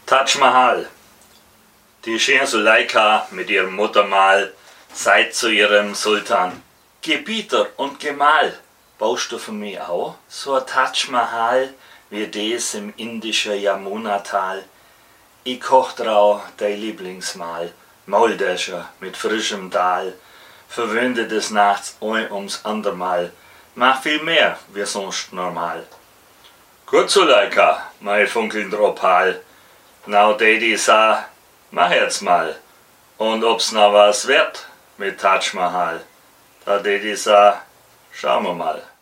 Taj Mahal. Die schöne Suleika mit ihrem Muttermal sagt zu ihrem Sultan: Gebieter und Gemahl, baust du für mich auch so ein Taj Mahal wie des im indischen Yamuna-Tal? Ich koch drau dein Lieblingsmahl, Maultasche mit frischem Dahl, verwöhnte des Nachts ein ums andermal, mach viel mehr wie sonst normal. Gut, Suleika, mein funkelnder Opal, now Daddy sah, mach jetzt mal, und ob's noch was wird mit Taj Mahal, da Daddy sah, schauen wir mal.